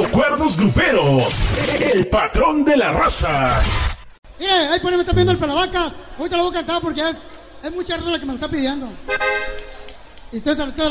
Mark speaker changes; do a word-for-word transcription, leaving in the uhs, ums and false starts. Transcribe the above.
Speaker 1: Radio Cuernos Gruperos, el patrón de la raza.
Speaker 2: Mire, ahí por ahí me está pidiendo el Pelavacas. Ahorita lo voy a cantar porque es, es mucha raza la que me lo está pidiendo. Y usted, usted